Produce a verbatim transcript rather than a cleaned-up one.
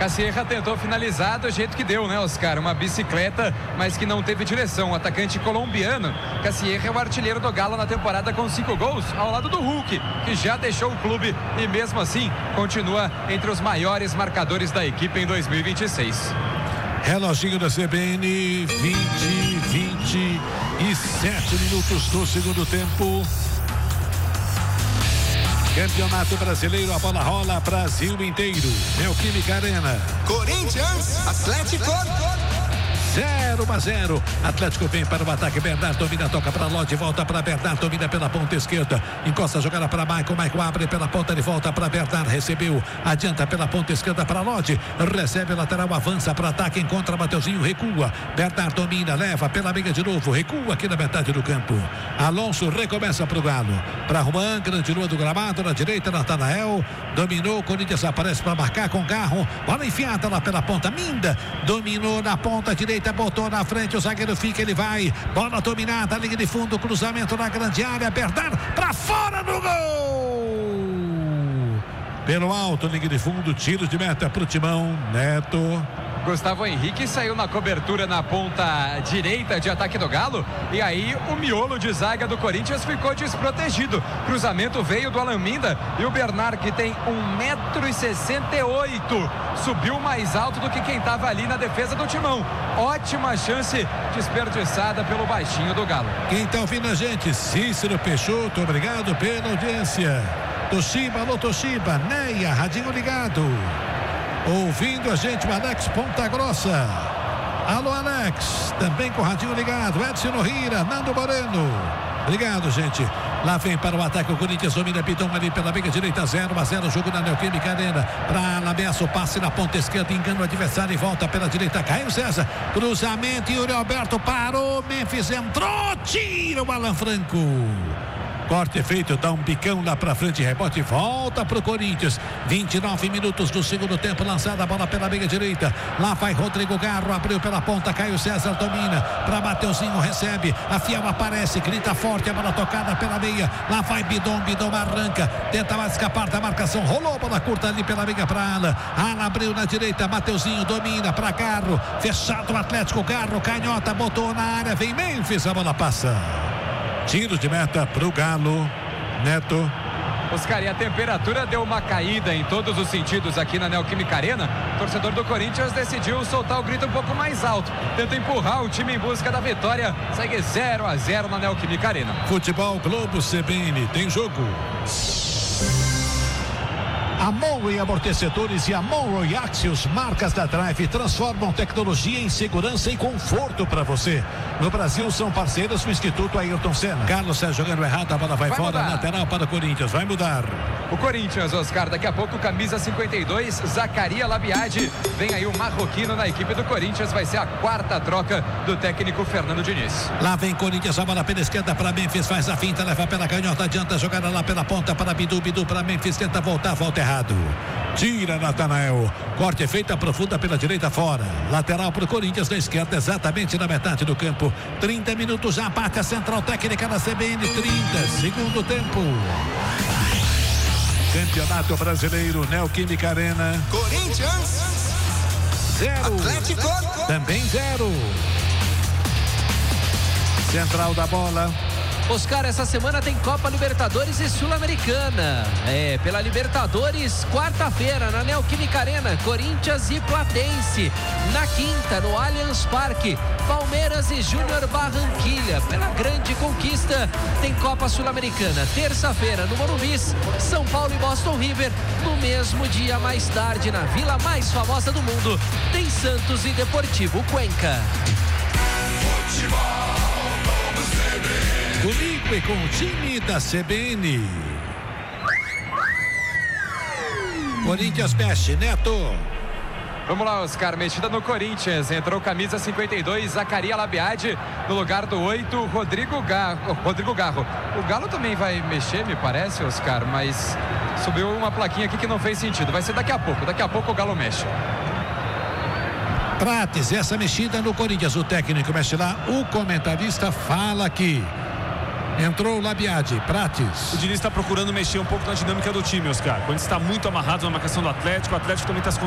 Cassierra tentou finalizar do jeito que deu, né, Oscar? Uma bicicleta, mas que não teve direção. O atacante colombiano, Cassierra, é o artilheiro do Galo na temporada com cinco gols, ao lado do Hulk, que já deixou o clube e mesmo assim continua entre os maiores marcadores da equipe em dois mil e vinte e seis. Reloginho da C B N, vinte, vinte e sete minutos do segundo tempo. Campeonato Brasileiro, a bola rola, Brasil inteiro. Neoquímica Arena. Corinthians, Atlético. zero a zero. Atlético vem para o ataque. Bernardo domina, toca para Lodi, volta para Bernardo, domina pela ponta esquerda. Encosta a jogada para Maicon. Maicon abre pela ponta, de volta para Bernardo. Recebeu, adianta pela ponta esquerda para Lodi. Recebe lateral, avança para ataque, encontra Mateuzinho, recua. Bernardo domina, leva pela meia de novo, recua aqui na metade do campo. Alonso recomeça para o Galo. Para Juan, grande lua do gramado, na direita, Natanael. Dominou, Corinthians aparece para marcar com Garro. Bola enfiada lá pela ponta, Minda. Dominou na ponta direita. Botou na frente, o zagueiro fica, ele vai. Bola dominada, linha de fundo, cruzamento na grande área. Bernardo pra fora do gol. Pelo alto, linha de fundo, tiro de meta pro Timão. Neto. Gustavo Henrique saiu na cobertura na ponta direita de ataque do Galo e aí o miolo de zaga do Corinthians ficou desprotegido. Cruzamento veio do Alan Minda e o Bernard, que tem um metro e sessenta e oito, subiu mais alto do que quem estava ali na defesa do Timão. Ótima chance desperdiçada pelo baixinho do Galo. Quem está ouvindo a gente? Cícero Peixoto, obrigado pela audiência. Toshiba, alô Toshiba, Neia, radinho ligado. Ouvindo a gente, o Alex Ponta Grossa. Alô, Alex. Também com o radinho ligado. Edson Norrira, Nando Moreno. Obrigado, gente. Lá vem para o ataque o Corinthians, domina Pitão ali pela meia direita, zero a zero, jogo na Neoquímica Arena. Para Lamesso, passe na ponta esquerda, engana o adversário e volta pela direita. Caio César, cruzamento, Yuri Alberto parou, Memphis entrou, tira o Alan Franco. Corte feito, dá um bicão lá pra frente, rebote, volta pro Corinthians. vinte e nove minutos do segundo tempo, lançada a bola pela meia direita. Lá vai Rodrigo Garro, abriu pela ponta, Caio César domina pra Mateuzinho, recebe, a Fiel aparece, grita forte, a bola tocada pela meia. Lá vai Bidon, Bidon arranca, tenta mais escapar da marcação, rolou a bola curta ali pela meia pra Ala. Ala abriu na direita, Mateuzinho domina pra Garro, fechado o Atlético, Garro, canhota, botou na área, vem Memphis, a bola passa. Tiro de meta pro Galo. Neto. Oscar, e a temperatura deu uma caída em todos os sentidos aqui na Neoquímica Arena. O torcedor do Corinthians decidiu soltar o grito um pouco mais alto. Tenta empurrar o time em busca da vitória. Segue zero a zero na Neoquímica Arena. Futebol Globo C B N, tem jogo. A Monroe Amortecedores e a Monroe Axios, marcas da Drive, transformam tecnologia em segurança e conforto para você. No Brasil são parceiros do Instituto Ayrton Senna. Carlos sai jogando errado, a bola vai, vai fora, mudar. Lateral para o Corinthians, vai mudar. O Corinthians, Oscar, daqui a pouco camisa cinquenta e dois, Zacaria Labiade. Vem aí o marroquino na equipe do Corinthians, vai ser a quarta troca do técnico Fernando Diniz. Lá vem Corinthians, a bola pela esquerda para Memphis, faz a finta, leva pela canhota, adianta a jogada lá pela ponta para Bidu, Bidu para Memphis, tenta voltar, volta errado. Tira Natanael, corte feita profunda pela direita fora, lateral para o Corinthians na esquerda, exatamente na metade do campo. Trinta minutos já, parte a central técnica da C B N, trinta, segundo tempo. Campeonato Brasileiro, Neoquímica Arena. Corinthians zero, Atlético também zero. Central da bola. Oscar, essa semana tem Copa Libertadores e Sul-Americana. É, pela Libertadores, quarta-feira, na Neoquímica Arena, Corinthians e Platense. Na quinta, no Allianz Parque, Palmeiras e Júnior Barranquilla. Pela grande conquista, tem Copa Sul-Americana. Terça-feira, no Morumbi, São Paulo e Boston River. No mesmo dia, mais tarde, na vila mais famosa do mundo, tem Santos e Deportivo Cuenca. Futebol. Comigo e com o time da C B N. Corinthians mexe, Neto. Vamos lá, Oscar, mexida no Corinthians, entrou camisa cinquenta e dois, Zacaria Labiade, no lugar do oito, Rodrigo Garro, Rodrigo Garro. O Galo também vai mexer, me parece, Oscar, mas subiu uma plaquinha aqui que não fez sentido, vai ser daqui a pouco, daqui a pouco o Galo mexe. Prates, essa mexida no Corinthians, o técnico mexe lá, o comentarista fala aqui. Entrou o Labiade, Prates. O Diniz está procurando mexer um pouco na dinâmica do time, Oscar. Quando está muito amarrado na marcação do Atlético, o Atlético também está se